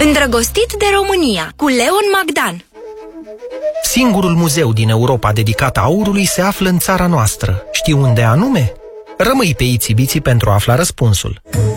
Îndrăgostit de România, cu Leon Magdan. Singurul muzeu din Europa dedicat aurului se află în țara noastră. Știi unde anume? Rămâi pe Itsy Bitsy pentru a afla răspunsul.